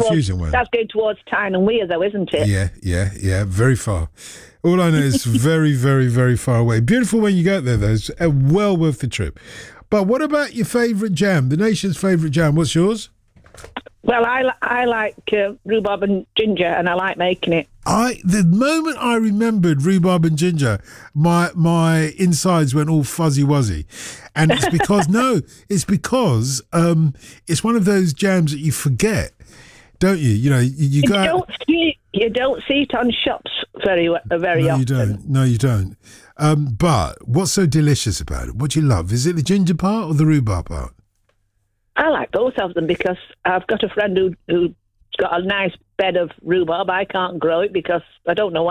confusing one. That's going towards Tyne and Weir, though, isn't it? Yeah, very far. All I know is very, very, very far away. Beautiful when you get there, though. It's well worth the trip. But what about your favourite jam? The nation's favourite jam. What's yours? Well, I like rhubarb and ginger, and I like making it. The moment I remembered rhubarb and ginger, my insides went all fuzzy wuzzy, and it's because it's one of those jams that you forget, don't you? You know, you don't see it on shops very often. No, you don't. But what's so delicious about it? What do you love? Is it the ginger part or the rhubarb part? I like both of them because I've got a friend who's got a nice bed of rhubarb. I can't grow it because I don't know why.